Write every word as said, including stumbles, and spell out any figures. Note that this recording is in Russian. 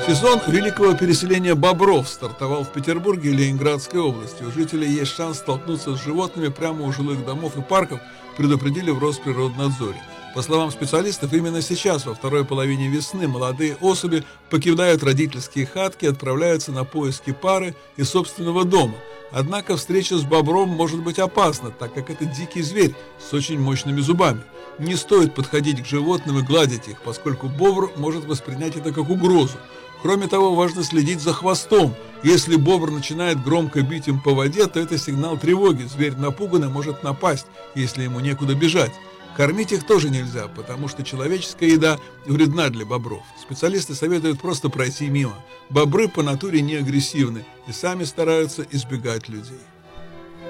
Сезон великого переселения бобров стартовал в Петербурге и Ленинградской области. У жителей есть шанс столкнуться с животными прямо у жилых домов и парков, предупредили в Росприроднадзоре. По словам специалистов, именно сейчас, во второй половине весны, молодые особи покидают родительские хатки и отправляются на поиски пары и собственного дома. Однако встреча с бобром может быть опасна, так как это дикий зверь с очень мощными зубами. Не стоит подходить к животным и гладить их, поскольку бобр может воспринять это как угрозу. Кроме того, важно следить за хвостом. Если бобр начинает громко бить им по воде, то это сигнал тревоги. Зверь напуганный может напасть, если ему некуда бежать. Кормить их тоже нельзя, потому что человеческая еда вредна для бобров. Специалисты советуют просто пройти мимо. Бобры по натуре не агрессивны и сами стараются избегать людей.